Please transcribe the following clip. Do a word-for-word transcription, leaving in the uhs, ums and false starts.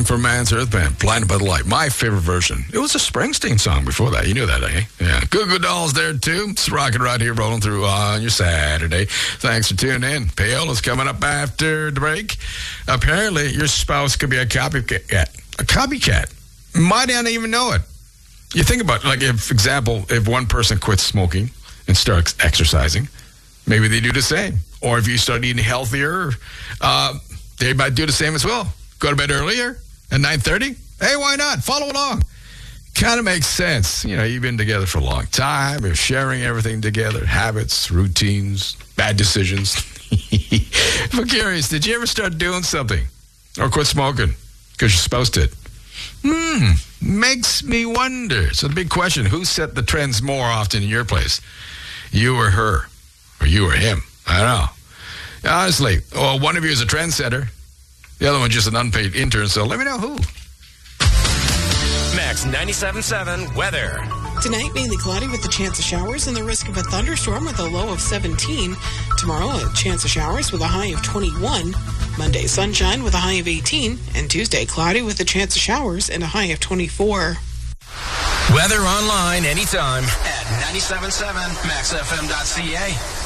from Man's Earth Band, Blinded by the Light. My favorite version. It was a Springsteen song before that. You knew that, eh? Yeah. Goo Goo Dolls there, too. It's rocking right here, rolling through on your Saturday. Thanks for tuning in. Paola's coming up after the break. Apparently, your spouse could be a copycat. A copycat. Might not even know it. You think about, like, if, example, if one person quits smoking and starts exercising, maybe they do the same. Or if you start eating healthier, uh, they might do the same as well. Go to bed earlier at nine thirty? Hey, why not? Follow along. Kind of makes sense. You know, you've been together for a long time. You're sharing everything together. Habits, routines, bad decisions. If I'm curious, did you ever start doing something? Or quit smoking? Because your spouse did. Hmm, makes me wonder. So the big question, who set the trends more often in your place? You or her? Or you or him? I don't know. Honestly, well, one of you is a trendsetter. The other one just an unpaid intern, so let me know who. Max ninety-seven point seven weather. Tonight, mainly cloudy with the chance of showers and the risk of a thunderstorm with a low of seventeen. Tomorrow, a chance of showers with a high of twenty-one. Monday, sunshine with a high of eighteen. And Tuesday, cloudy with a chance of showers and a high of twenty-four. Weather online anytime at ninety-seven point seven max f m dot c a.